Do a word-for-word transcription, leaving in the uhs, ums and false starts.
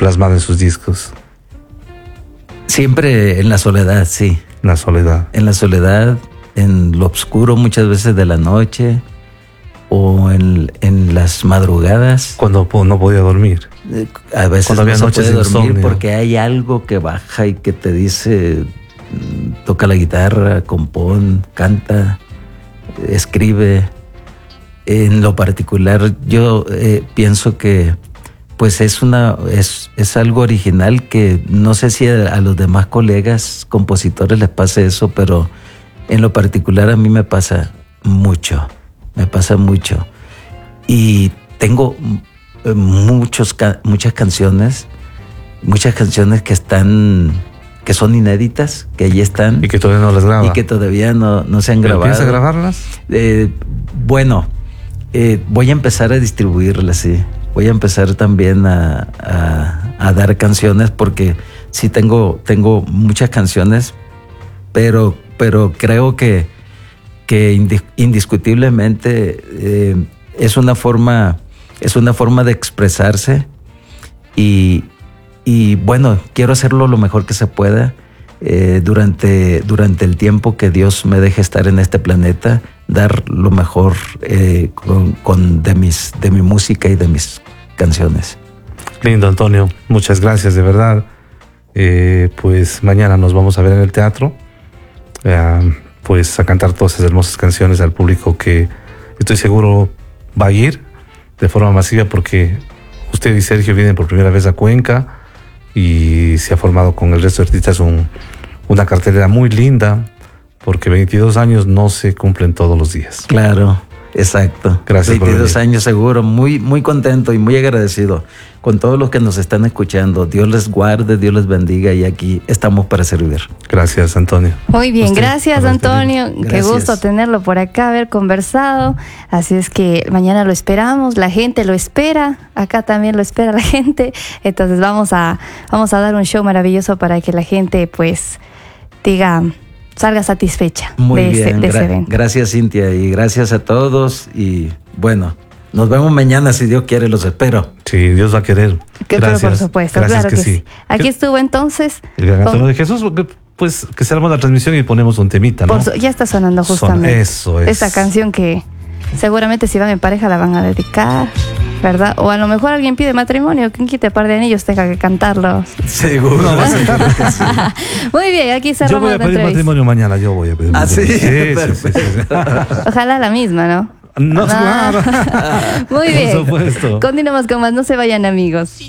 plasmado en sus discos? Siempre en la soledad, sí. En la soledad. En la soledad, en lo oscuro muchas veces de la noche o en, en las madrugadas. Cuando no podía dormir. A veces Cuando había no noches se puede de dormir insomnio. porque hay algo que baja y que te dice, toca la guitarra, compón, canta, escribe. En lo particular, yo eh, pienso que pues es una es, es algo original que no sé si a, a los demás colegas compositores les pase eso, pero en lo particular a mí me pasa mucho, me pasa mucho. Y tengo muchos, muchas canciones, muchas canciones que están, que son inéditas, que allí están. Y que todavía no las graba. Y que todavía no, no se han grabado. ¿Piensa grabarlas? Eh, bueno, eh, voy a empezar a distribuirlas, sí. Voy a empezar también a, a, a dar canciones porque sí tengo, tengo muchas canciones, pero, pero creo que, que indiscutiblemente eh, es una forma, es una forma de expresarse y, y bueno, quiero hacerlo lo mejor que se pueda eh, durante, durante el tiempo que Dios me deje estar en este planeta, dar lo mejor eh, con, con de, mis, de mi música y de mis canciones. Lindo, Antonio, muchas gracias, de verdad. Eh, pues mañana nos vamos a ver en el teatro, eh, pues a cantar todas esas hermosas canciones al público que estoy seguro va a ir de forma masiva, porque usted y Sergio vienen por primera vez a Cuenca y se ha formado con el resto de artistas un, una cartelera muy linda, porque veintidós años no se cumplen todos los días. Claro, exacto. Gracias. veintidós años seguro, muy, muy contento y muy agradecido con todos los que nos están escuchando. Dios les guarde, Dios les bendiga y aquí estamos para servir. Gracias, Antonio. Muy bien, Usted, gracias, Antonio. Gracias. Qué gusto tenerlo por acá, haber conversado. Así es que mañana lo esperamos, la gente lo espera, acá también lo espera la gente. Entonces vamos a, vamos a dar un show maravilloso para que la gente pues diga, salga satisfecha. Muy de bien, ese, de gra- ese evento. Gracias, Cintia, y gracias a todos y bueno, nos vemos mañana si Dios quiere, los espero. Sí, Dios va a querer. Que, gracias. pero por supuesto, gracias claro que, que sí. sí. Aquí estuvo entonces el gran Antonio de Jesús, pues que salga la transmisión y ponemos un temita, ¿no? Su, ya está sonando justamente. Son, eso es. Esta canción que seguramente si van en pareja la van a dedicar, ¿verdad? O a lo mejor alguien pide matrimonio, quien quite par de anillos tenga que cantarlos. Seguro. No, vas a sí. Muy bien, aquí cerramos. Yo voy a pedir entrevista. matrimonio mañana, yo voy a pedir ¿Ah, matrimonio. sí? Sí, sí, sí, sí. Ojalá la misma, ¿no? No, ah. claro. Muy bien. Por supuesto. Continuamos con más, no se vayan, amigos.